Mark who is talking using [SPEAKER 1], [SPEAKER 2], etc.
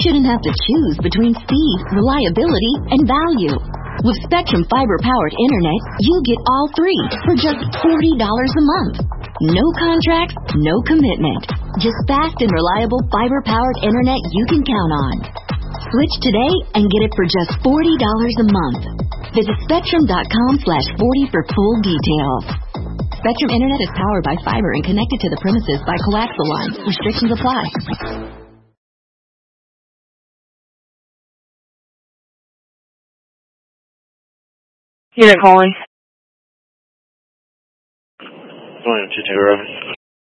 [SPEAKER 1] shouldn't have to choose between speed, reliability, and value. With Spectrum fiber-powered internet, you get all three for just $40 a month. No contracts, no commitment. Just fast and reliable fiber-powered internet you can count on. Switch today and get it for just $40 a month. Visit Spectrum.com/40 for full details. Spectrum Internet is powered by fiber and connected to the premises by coaxial lines. Restrictions apply.
[SPEAKER 2] Unit calling.
[SPEAKER 3] William 2-2 Robin.